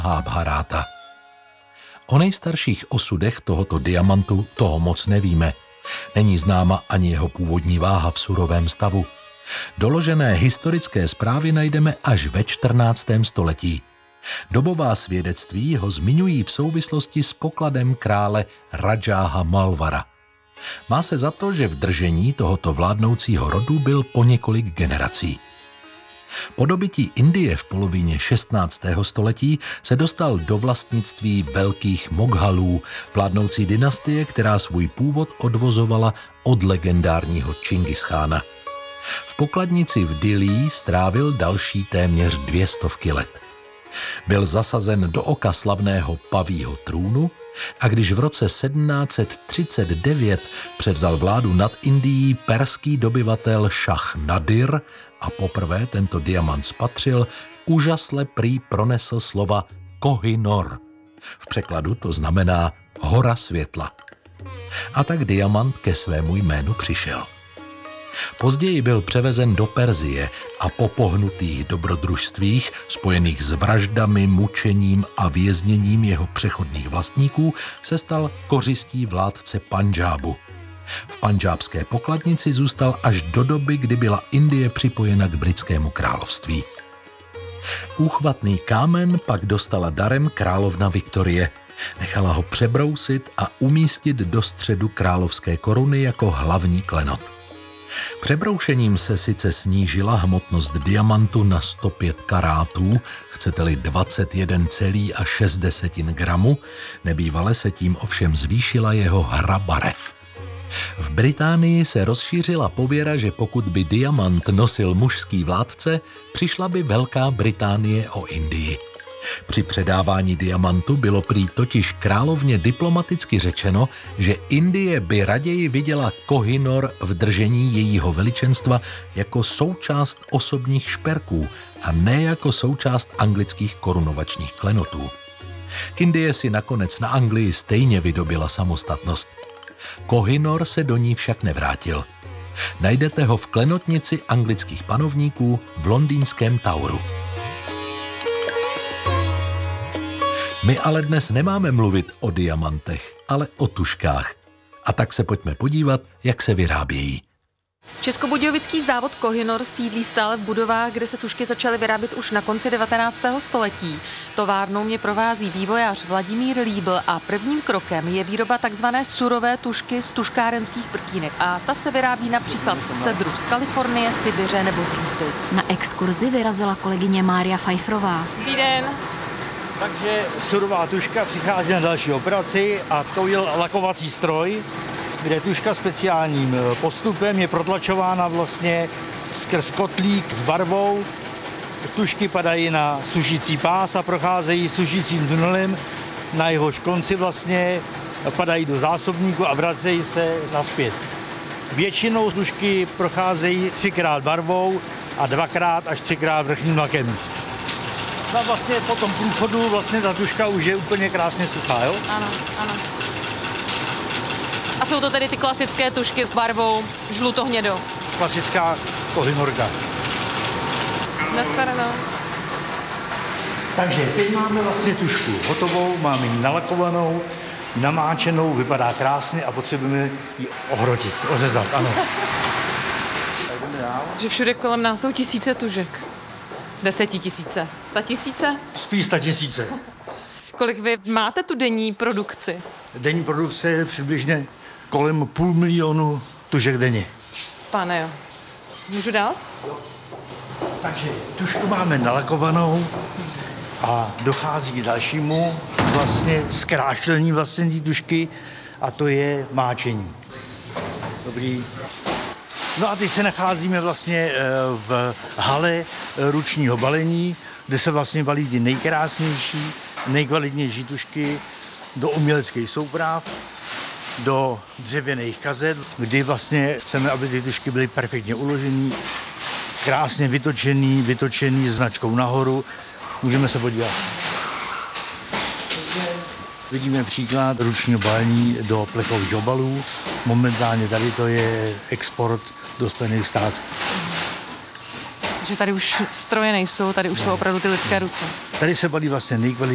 Mahabharáta. O nejstarších osudech tohoto diamantu toho moc nevíme. Není známa ani jeho původní váha v surovém stavu. Doložené historické zprávy najdeme až ve 14. století. Dobová svědectví ho zmiňují v souvislosti s pokladem krále Rajáha Malvara. Má se za to, že v držení tohoto vládnoucího rodu byl po několik generací. Po dobytí Indie v polovině 16. století se dostal do vlastnictví velkých Moghalů, vládnoucí dynastie, která svůj původ odvozovala od legendárního Čingischána. V pokladnici v Dillí strávil další téměř 200 let. Byl zasazen do oka slavného pavího trůnu a když v roce 1739 převzal vládu nad Indií perský dobyvatel Šah Nadir a poprvé tento diamant spatřil, úžasle prý pronesl slova Koh-i-Nor. V překladu to znamená hora světla. A tak diamant ke svému jménu přišel. Později byl převezen do Persie a po pohnutých dobrodružstvích spojených s vraždami, mučením a vězněním jeho přechodných vlastníků se stal kořistí vládce Pandžábu. V pandžábské pokladnici zůstal až do doby, kdy byla Indie připojena k britskému království. Úchvatný kámen pak dostala darem královna Viktorie. Nechala ho přebrousit a umístit do středu královské koruny jako hlavní klenot. Přebroušením se sice snížila hmotnost diamantu na 105 karátů, chcete-li 21,6 gramu, nebývale se tím ovšem zvýšila jeho hra barev. V Británii se rozšířila pověra, že pokud by diamant nosil mužský vládce, přišla by Velká Británie o Indii. Při předávání diamantu bylo prý totiž královně diplomaticky řečeno, že Indie by raději viděla Koh-i-Nor v držení jejího veličenstva jako součást osobních šperků a ne jako součást anglických korunovačních klenotů. Indie si nakonec na Anglii stejně vydobila samostatnost. Koh-i-Nor se do ní však nevrátil. Najdete ho v klenotnici anglických panovníků v londýnském Toweru. My ale dnes nemáme mluvit o diamantech, ale o tužkách. A tak se pojďme podívat, jak se vyrábějí. Českobudějovický závod Koh-i-Nor sídlí stále v budovách, kde se tužky začaly vyrábět už na konci 19. století. Továrnou mě provází vývojář Vladimír Líbl a prvním krokem je výroba takzvané surové tužky z tužkárenských prkínek. A ta se vyrábí například z cedru z Kalifornie, Sibiře nebo z Lípy. Na exkurzi vyrazila kolegyně Mária Pfeifferová. Dobrý den. Takže surová tužka přichází na další operaci a to je lakovací stroj, kde tužka speciálním postupem je protlačována vlastně skrz kotlík s barvou. Tužky padají na sušící pás a procházejí sušícím tunelem, na jehož konci vlastně padají do zásobníku a vracejí se nazpět. Většinou tužky procházejí 3krát barvou a 2krát až 3krát vrchním lakem. A vlastně po tom průchodu vlastně ta tužka už je úplně krásně suchá, jo? Ano, ano. A jsou to tedy ty klasické tužky s barvou žluto-hnědou? Klasická Koh-i-Norka. Nashledanou. Takže teď máme vlastně tužku hotovou, máme ji nalakovanou, namáčenou, vypadá krásně a potřebujeme ji ohrotit, ořezat, ano. Že všude kolem nás jsou tisíce tužek. 10 000, 100 000? Spíš 100 000. Kolik vy máte tu denní produkci? Denní produkce je přibližně kolem 500 000 tužek denně. Pane jo. Můžu dál? Takže tužku máme nalakovanou a dochází k dalšímu vlastně zkrášlení vlastně té tužky a to je máčení. Dobrý. No a teď se nacházíme vlastně v hale ručního balení, kde se vlastně balí ty nejkrásnější, nejkvalitnější tužky do uměleckých souprav, do dřevěných kazet, kdy vlastně chceme, aby ty tužky byly perfektně uložený, krásně vytočený značkou nahoru. Můžeme se podívat. Vidíme příklad ručního balení do plechových obalů. Momentálně tady to je export do Spojených států. Takže tady už stroje nejsou, tady už jsou opravdu ty lidské ruce. Tady se balí vlastně nejkvalitnější